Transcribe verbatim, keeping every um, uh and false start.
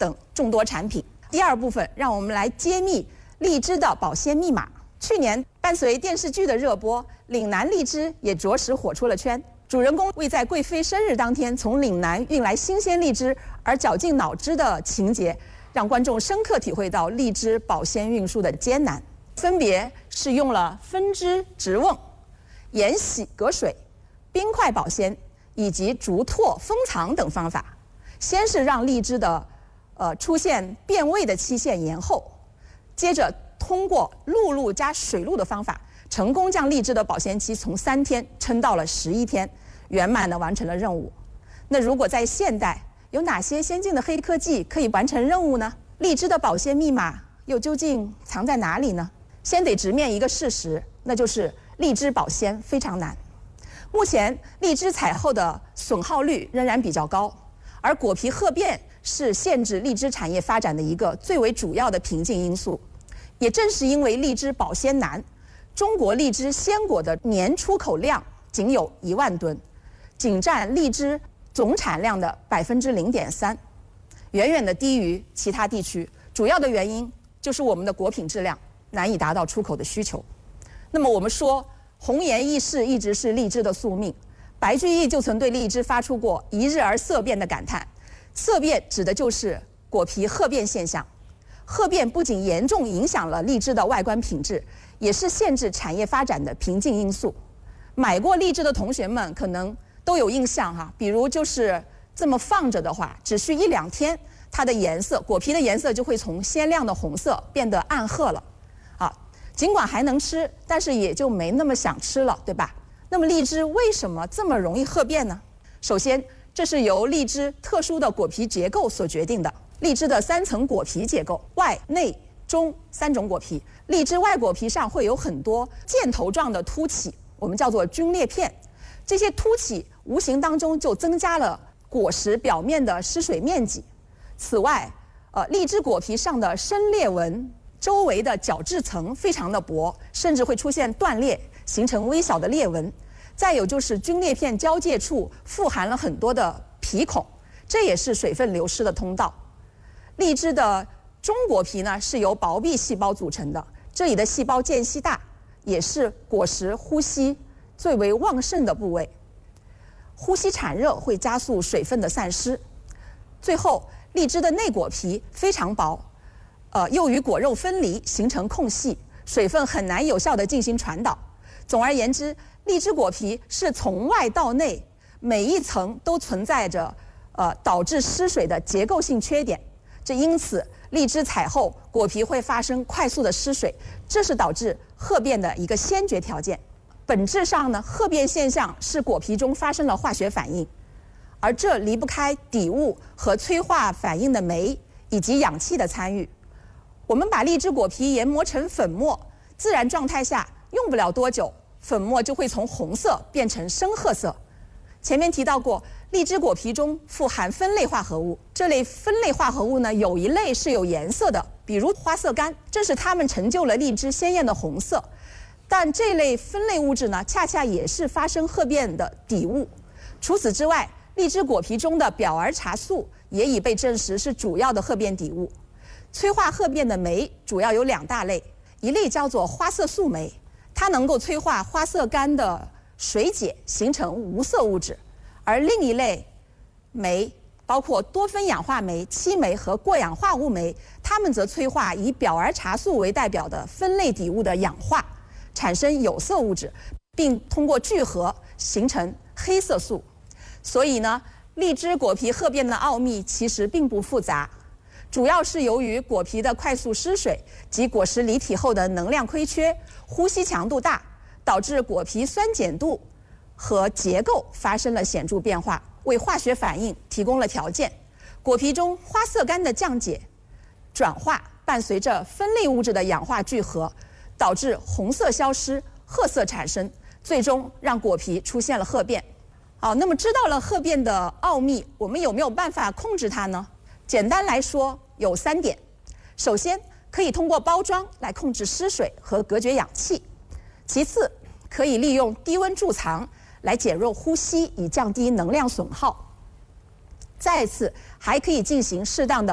等众多产品。第二部分，让我们来揭秘荔枝的保鲜密码。去年伴随电视剧的热播，岭南荔枝也着实火出了圈。主人公为在贵妃生日当天从岭南运来新鲜荔枝而绞尽脑汁的情节，让观众深刻体会到荔枝保鲜运输的艰难。分别是用了分枝直瓮、盐洗隔水、冰块保鲜以及竹拓封藏等方法。先是让荔枝的呃出现变味的期限延后，接着通过陆路加水路的方法，成功将荔枝的保鲜期从三天撑到了十一天，圆满地完成了任务。那如果在现代，有哪些先进的黑科技可以完成任务呢？荔枝的保鲜密码又究竟藏在哪里呢？先得直面一个事实，那就是荔枝保鲜非常难。目前荔枝采后的损耗率仍然比较高，而果皮褐变是限制荔枝产业发展的一个最为主要的瓶颈因素。也正是因为荔枝保鲜难，中国荔枝鲜果的年出口量仅有一万吨，仅占荔枝总产量的百分之零点三，远远的低于其他地区。主要的原因就是我们的果品质量难以达到出口的需求。那么我们说红颜易逝一直是荔枝的宿命，白居易就曾对荔枝发出过一日而色变的感叹。色变指的就是果皮褐变现象。褐变不仅严重影响了荔枝的外观品质，也是限制产业发展的瓶颈因素。买过荔枝的同学们可能都有印象哈，比如就是这么放着的话，只需一两天，它的颜色，果皮的颜色就会从鲜亮的红色变得暗褐了。啊，尽管还能吃，但是也就没那么想吃了，对吧？那么荔枝为什么这么容易褐变呢？首先，这是由荔枝特殊的果皮结构所决定的。荔枝的三层果皮结构，外、内、中三种果皮。荔枝外果皮上会有很多箭头状的凸起，我们叫做菌裂片。这些凸起无形当中就增加了果实表面的失水面积。此外，呃，荔枝果皮上的深裂纹周围的角质层非常的薄，甚至会出现断裂，形成微小的裂纹。再有就是菌裂片交界处富含了很多的皮孔，这也是水分流失的通道。荔枝的中果皮呢是由薄壁细胞组成的，这里的细胞间隙大，也是果实呼吸最为旺盛的部位。呼吸产热会加速水分的散失。最后，荔枝的内果皮非常薄，呃，又与果肉分离，形成空隙，水分很难有效地进行传导。总而言之，荔枝果皮是从外到内每一层都存在着呃导致失水的结构性缺点。这因此，荔枝采后果皮会发生快速的失水，这是导致褐变的一个先决条件。本质上呢，褐变现象是果皮中发生了化学反应，而这离不开底物和催化反应的酶以及氧气的参与。我们把荔枝果皮研磨成粉末，自然状态下用不了多久，粉末就会从红色变成深褐色。前面提到过，荔枝果皮中富含酚类化合物，这类酚类化合物呢，有一类是有颜色的，比如花色苷，正是它们成就了荔枝鲜艳的红色。但这类酚类物质呢，恰恰也是发生褐变的底物。除此之外，荔枝果皮中的表儿茶素也已被证实是主要的褐变底物。催化褐变的酶主要有两大类，一类叫做花色素酶，它能够催化花色苷的水解形成无色物质，而另一类酶包括多酚氧化酶、漆酶和过氧化物酶，它们则催化以表儿茶素为代表的酚类底物的氧化，产生有色物质，并通过聚合形成黑色素。所以呢，荔枝果皮褐变的奥秘其实并不复杂，主要是由于果皮的快速失水及果实离体后的能量亏缺、呼吸强度大，导致果皮酸碱度和结构发生了显著变化，为化学反应提供了条件。果皮中花色苷的降解、转化伴随着酚类物质的氧化聚合，导致红色消失、褐色产生，最终让果皮出现了褐变。好，那么知道了褐变的奥秘，我们有没有办法控制它呢？简单来说有三点。首先，可以通过包装来控制失水和隔绝氧气；其次，可以利用低温贮藏来减弱呼吸，以降低能量损耗；再次，还可以进行适当的